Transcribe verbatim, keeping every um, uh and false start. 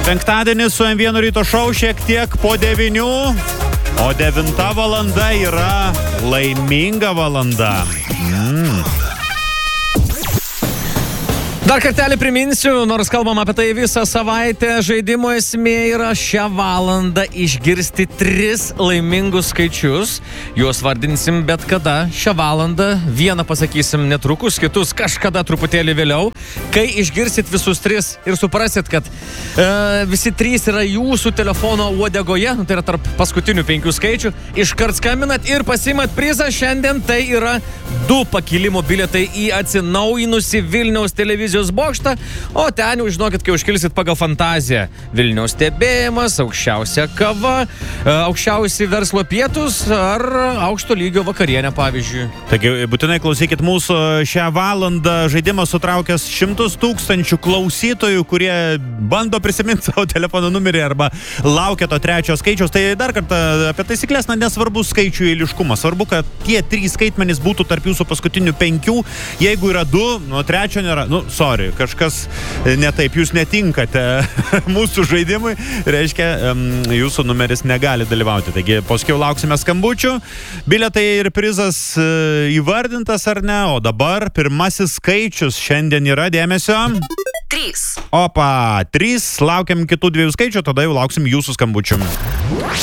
Penktadienis su M vienas ryto šou šiek tiek po devynių, o devinta valanda yra laiminga valanda. Mm. Dar kartelį priminsiu, nors kalbam apie tai visą savaitę, žaidimo esmė yra šią valandą išgirsti tris laimingus skaičius. Juos vardinsim bet kada šią valandą. Vieną pasakysim netrukus, kitus kažkada truputėlį vėliau. Kai išgirsit visus tris ir suprasit, kad e, visi trys yra jūsų telefono uodegoje, tai yra tarp paskutinių penkių skaičių, iškart skambinat ir pasimat prizą. Šiandien tai yra du pakilimo bilietai į atsinaujinusi Vilniaus televizijos bokštą, o ten jau žinokit, kai užkilsit pagal fantaziją. Vilniaus stebėjimas, aukščiausia kava, aukščiausi verslo pietus ar aukšto lygio vakarienė, pavyzdžiui. Taigi, būtinai klausykit mūsų šią valandą. Žaidimas sutraukęs šimtus tūkstančių klausytojų, kurie bando prisiminti savo telefono numerį arba laukia to trečio skaičiaus. Tai dar kartą apie taisyklės, na, nesvarbu skaičių eiliškumas. Svarbu, kad tie trys skaitmenys būtų tarp jūsų paskutinių penkių. Jeigu yra du, nuo trečio nėra. Nu, sorry, kažkas netaip, jūs netinkate mūsų žaidimui, reiškia, jūsų numeris negali dalyvauti. Taigi, paskiau lauksime skambučių, bilietai ir prizas įvardintas ar ne, o dabar pirmasis skaičius šiandien yra, dėmesio. Trys. Opa, trys, laukiam kitų dviejų skaičių, tada jau lauksim jūsų skambučių.